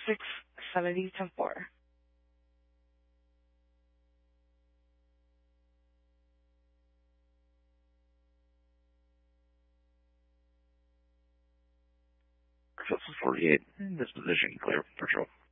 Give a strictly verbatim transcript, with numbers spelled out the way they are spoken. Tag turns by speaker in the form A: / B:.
A: six seventy ten four.
B: This is forty-eight. Disposition clear. Patrol.